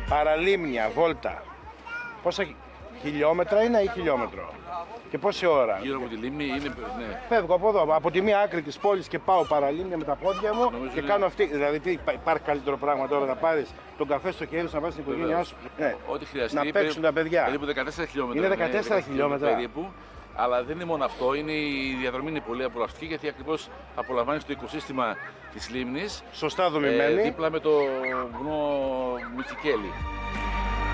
παραλίμνια, βόλτα. Πόσα χιλιόμετρα είναι ή χιλιόμετρο? Και πόση ώρα? Γύρω από τη λίμνη είναι. Ναι. Φεύγω από εδώ, από τη μία άκρη της πόλης και πάω παραλίμνια με τα πόδια μου. Νομίζω και είναι... κάνω αυτή. Δηλαδή, τι υπάρχει καλύτερο πράγμα τώρα να πάρεις τον καφέ στο χέρι σου, να βάλεις την οικογένειά σου? Ναι. Ό,τι χρειαστεί. Να παίξουν τα παιδιά. Περίπου 14 χιλιόμετρα. Είναι 14 χιλιόμετρα. Περίπου. Αλλά δεν είναι μόνο αυτό, η διαδρομή είναι πολύ απολαυστική γιατί ακριβώς απολαμβάνεις το οικοσύστημα της λίμνης. Σωστά δομημένη. Δίπλα με το βουνό Μητσικέλη.